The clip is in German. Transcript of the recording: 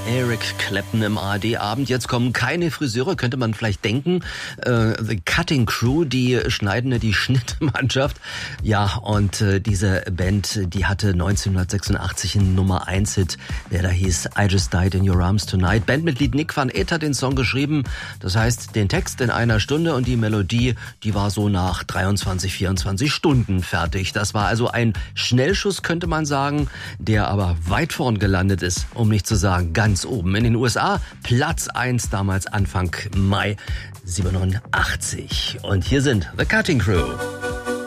Eric Clapton im ARD-Abend. Jetzt kommen keine Friseure, könnte man vielleicht denken. The Cutting Crew, die Schnittmannschaft. Ja, und diese Band, die hatte 1986 einen Nummer-1-Hit, der da hieß I Just Died in Your Arms Tonight. Bandmitglied Nick van Eet hat den Song geschrieben. Das heißt, den Text in einer Stunde und die Melodie, die war so nach 23, 24 Stunden fertig. Das war also ein Schnellschuss, könnte man sagen, der aber weit vorn gelandet ist, um nicht zu sagen ganz oben. In den USA Platz 1 damals Anfang Mai 87. Und hier sind The Cutting Crew.